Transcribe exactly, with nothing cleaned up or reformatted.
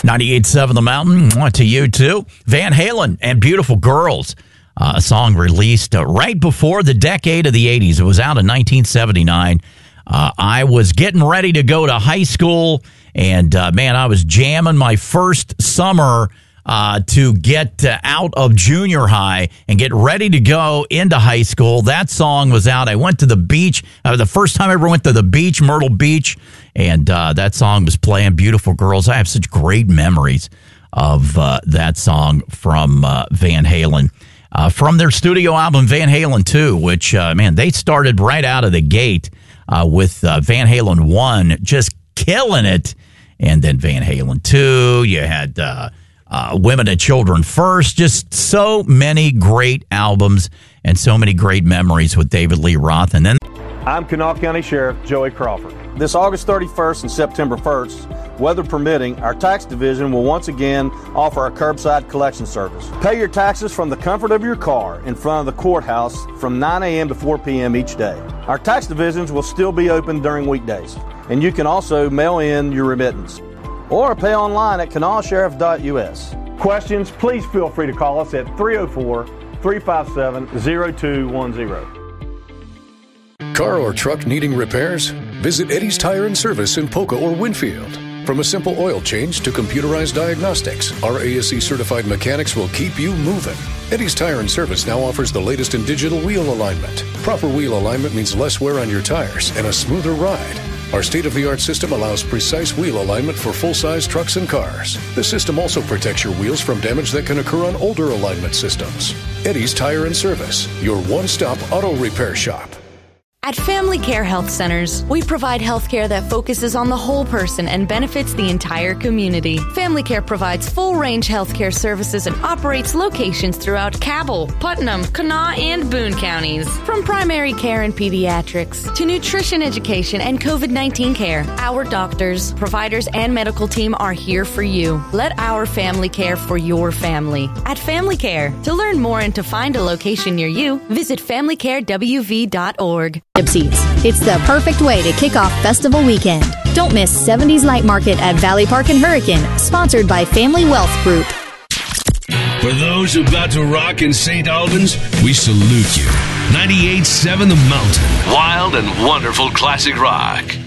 ninety-eight point seven The Mountain, to you too. Van Halen and Beautiful Girls, uh, a song released uh, right before the decade of the eighties. It was out in nineteen seventy-nine. Uh, I was getting ready to go to high school, and uh, man, I was jamming my first summer uh, to get uh, out of junior high and get ready to go into high school. That song was out. I went to the beach. Uh, the first time I ever went to the beach, Myrtle Beach, and uh, that song was playing, Beautiful Girls. I have such great memories of uh, that song from uh, Van Halen. Uh, from their studio album, Van Halen two, which, uh, man, they started right out of the gate uh, with uh, Van Halen one, just killing it. And then Van Halen two, you had uh, uh, Women and Children First, just so many great albums and so many great memories with David Lee Roth. And then I'm Kanawha County Sheriff Joey Crawford. This August thirty-first and September first, weather permitting, our tax division will once again offer our curbside collection service. Pay your taxes from the comfort of your car in front of the courthouse from nine a.m. to four p.m. each day. Our tax divisions will still be open during weekdays, and you can also mail in your remittance or pay online at kanawha sheriff dot u s. Questions, please feel free to call us at three oh four, three five seven, oh two one oh. Car or truck needing repairs? Visit Eddie's Tire and Service in Polka or Winfield. From a simple oil change to computerized diagnostics, our A S E-certified mechanics will keep you moving. Eddie's Tire and Service now offers the latest in digital wheel alignment. Proper wheel alignment means less wear on your tires and a smoother ride. Our state-of-the-art system allows precise wheel alignment for full-size trucks and cars. The system also protects your wheels from damage that can occur on older alignment systems. Eddie's Tire and Service, your one-stop auto repair shop. At Family Care Health Centers, we provide health care that focuses on the whole person and benefits the entire community. Family Care provides full-range health care services and operates locations throughout Cabell, Putnam, Kanawha, and Boone counties. From primary care and pediatrics to nutrition education and covid nineteen care, our doctors, providers, and medical team are here for you. Let our family care for your family. At Family Care, to learn more and to find a location near you, visit family care w v dot org. Gypsies. It's the perfect way to kick off festival weekend. Don't miss seventies Light Market at Valley Park and Hurricane, sponsored by Family Wealth Group. For those about to rock in Saint Albans, we salute you. ninety-eight point seven The Mountain. Wild and wonderful classic rock.